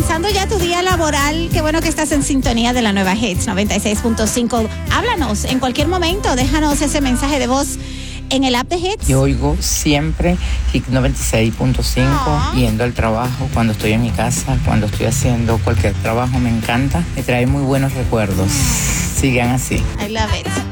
empezando ya tu día laboral. Qué bueno que estás en sintonía de la nueva Hits 96.5. Háblanos en cualquier momento, déjanos ese mensaje de voz en el app de Hits. Yo oigo siempre Hit 96.5 yendo al trabajo, cuando estoy en mi casa, cuando estoy haciendo cualquier trabajo, me encanta. Me trae muy buenos recuerdos. Sigan así. I love it.